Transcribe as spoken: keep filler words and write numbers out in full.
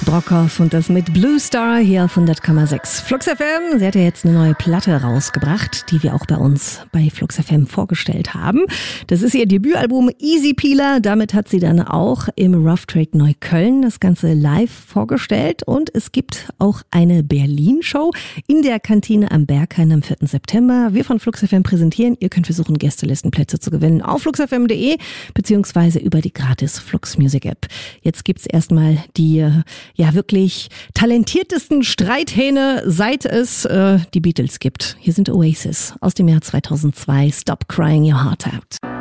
Brockhoff und das mit Blue Star hier auf hundert Komma sechs. Flux F M, sie hat ja jetzt eine neue Platte rausgebracht, die wir auch bei uns bei Flux F M vorgestellt haben. Das ist ihr Debütalbum Easy Peeler. Damit hat sie dann auch im Rough Trade Neukölln das Ganze live vorgestellt. Und es gibt auch eine Berlin-Show in der Kantine am Berghain am vierten September. Wir von Flux F M präsentieren. Ihr könnt versuchen, Gästelistenplätze zu gewinnen auf flux f m punkt de beziehungsweise über die gratis Flux Music App. Jetzt gibt's erstmal die ja wirklich talentiertesten Streithähne, seit es äh, die Beatles gibt. Hier sind Oasis aus dem Jahr zweitausendzwei, Stop Crying Your Heart Out.